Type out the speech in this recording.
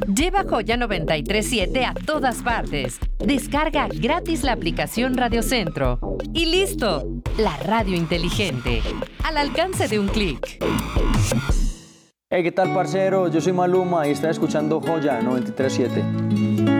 Lleva Joya 93.7 a todas partes. Descarga gratis la aplicación Radio Centro. Y listo, la radio inteligente, al alcance de un clic. Hey, ¿qué tal, parceros? Yo soy Maluma y está escuchando Joya 93.7.